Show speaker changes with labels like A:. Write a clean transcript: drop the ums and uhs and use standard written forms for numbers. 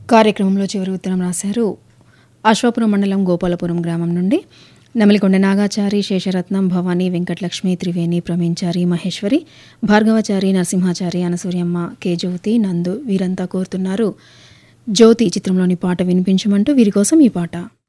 A: కార్యక్రమంలో చివరి ఉత్తరం రాశారు అశ్వాపురం మండలం గోపాలపురం గ్రామం నుండి నమలికొండ నాగాచారి, శేషరత్నం, భవానీ, వెంకటలక్ష్మి, త్రివేణి, ప్రవీణ్చారి, మహేశ్వరి, భార్గవచారి, నరసింహాచారి, అనసూయమ్మ, కే జ్యోతి, నందు వీరంతా కోరుతున్నారు జ్యోతి చిత్రంలోని పాట వినిపించమంటూ వీరి కోసం ఈ పాట.